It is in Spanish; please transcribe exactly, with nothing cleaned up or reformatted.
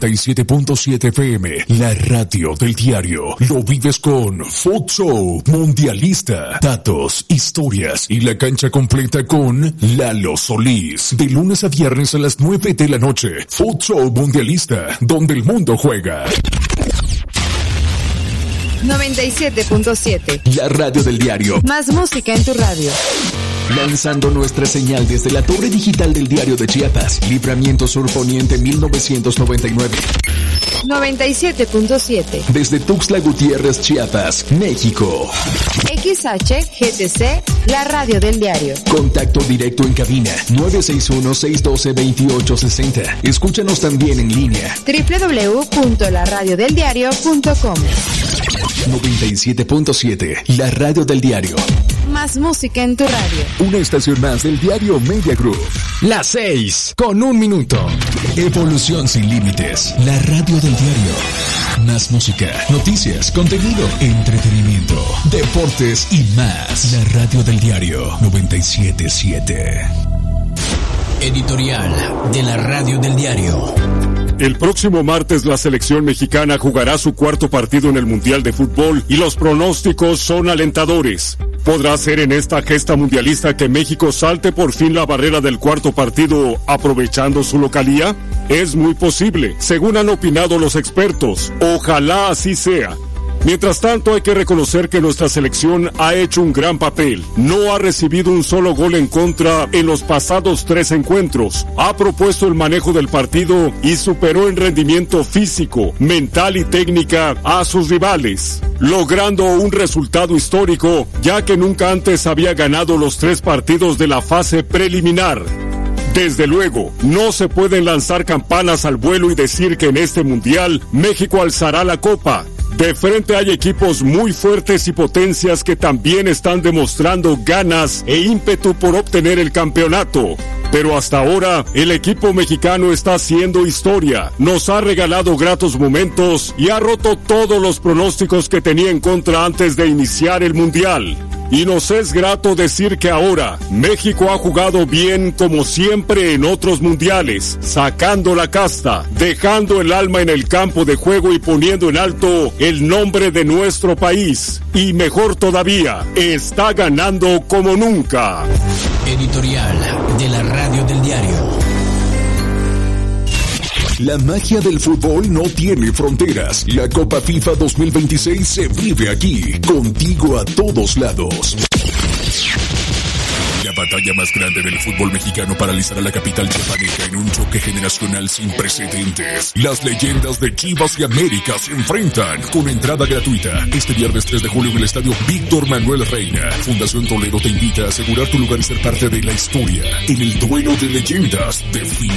noventa y siete punto siete F M, la radio del diario. Lo vives con Futsal Mundialista, datos, historias y la cancha completa con Lalo Solís. De lunes a viernes a las nueve de la noche. Futsal Mundialista, donde el mundo juega. noventa y siete punto siete. La radio del diario. Más música en tu radio. Lanzando nuestra señal desde la torre digital del diario de Chiapas, Libramiento Sur Poniente mil novecientos noventa y nueve. noventa y siete punto siete. Desde Tuxtla Gutiérrez, Chiapas, México. X H G T C, la radio del diario. Contacto directo en cabina nueve seis uno, seis uno dos, dos ocho seis cero. Escúchanos también en línea. doble u doble u doble u punto la radio del diario punto com. noventa y siete punto siete, la radio del diario. Más música en tu radio. Una estación más del diario Media Group. Las seis, con un minuto. Evolución sin límites, la radio del diario. Más música, noticias, contenido, entretenimiento, deportes y más. La radio del diario noventa y siete punto siete. Editorial de la radio del diario. El próximo martes la selección mexicana jugará su cuarto partido en el Mundial de Fútbol y los pronósticos son alentadores. ¿Podrá ser en esta gesta mundialista que México salte por fin la barrera del cuarto partido aprovechando su localía? Es muy posible, según han opinado los expertos. Ojalá así sea. Mientras tanto, hay que reconocer que nuestra selección ha hecho un gran papel. No ha recibido un solo gol en contra en los pasados tres encuentros. Ha propuesto el manejo del partido y superó en rendimiento físico, mental y técnica a sus rivales, logrando un resultado histórico, ya que nunca antes había ganado los tres partidos de la fase preliminar. Desde luego, no se pueden lanzar campanas al vuelo y decir que en este mundial México alzará la copa. De frente hay equipos muy fuertes y potencias que también están demostrando ganas e ímpetu por obtener el campeonato. Pero hasta ahora, el equipo mexicano está haciendo historia, nos ha regalado gratos momentos y ha roto todos los pronósticos que tenía en contra antes de iniciar el mundial. Y nos es grato decir que ahora México ha jugado bien como siempre en otros mundiales, sacando la casta, dejando el alma en el campo de juego y poniendo en alto el nombre de nuestro país. Y mejor todavía, está ganando como nunca. Editorial de la radio del diario. La magia del fútbol no tiene fronteras. La Copa FIFA dos mil veintiséis se vive aquí, contigo a todos lados. La batalla más grande del fútbol mexicano paralizará la capital chiapaneca en un choque generacional sin precedentes. Las leyendas de Chivas y América se enfrentan con entrada gratuita. Este viernes tres de julio en el estadio Víctor Manuel Reina. Fundación Toledo te invita a asegurar tu lugar y ser parte de la historia en el duelo de leyendas de